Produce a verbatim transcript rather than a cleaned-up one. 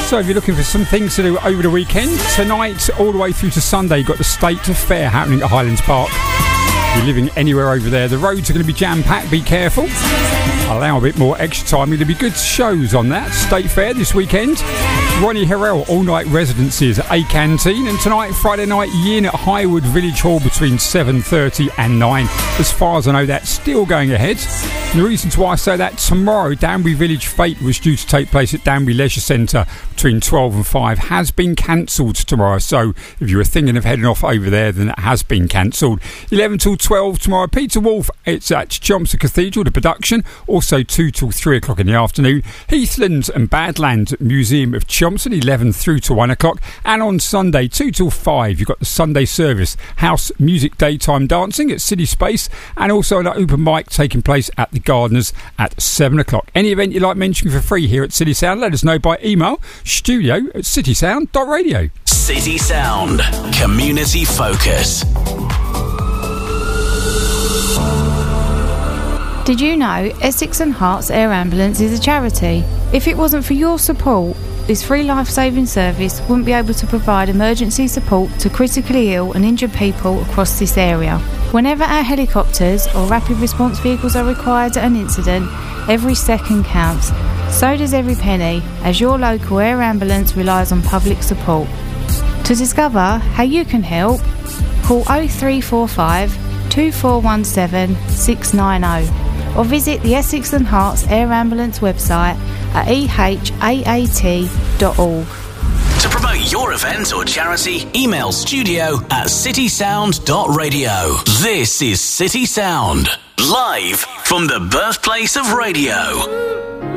So if you're looking for some things to do over the weekend, tonight all the way through to Sunday, you've got the State Fair happening at Highlands Park. If you're living anywhere over there, the roads are going to be jam-packed, be careful. Allow a bit more extra time. There'll be good shows on that State Fair this weekend. Ronnie Herrell all-night residencies at A Canteen, and tonight, Friday night, Yin at Highwood Village Hall between seven thirty and nine. As far as I know, that's still going ahead. And the reasons why I say that, tomorrow, Danbury Village Fete was due to take place at Danbury Leisure Centre between twelve and five, has been cancelled tomorrow. So if you were thinking of heading off over there, then it has been cancelled. eleven till twelve tomorrow, Peter Wolf, it's at Chelmsford Cathedral, the production. Also two till three o'clock in the afternoon. Heathlands and Badlands Museum of Chelmsford, eleven through to one o'clock. And on Sunday, two till five, you've got the Sunday service, house music daytime dancing at City Space, and also an open mic taking place at the Gardeners at seven o'clock. Any event you like mentioning for free here at City Sound, let us know by email, studio at citysound dot radio. City Sound, community focus. Did you know Essex and Herts Air Ambulance is a charity? If it wasn't for your support, this free life-saving service wouldn't be able to provide emergency support to critically ill and injured people across this area. Whenever our helicopters or rapid response vehicles are required at an incident, every second counts. So does every penny, as your local air ambulance relies on public support. To discover how you can help, call oh three four five, two four one seven, six nine oh or visit the Essex and Herts Air Ambulance website at e h a a t dot org. To promote your event or charity, email studio at citysound dot radio. This is City Sound, live from the birthplace of radio.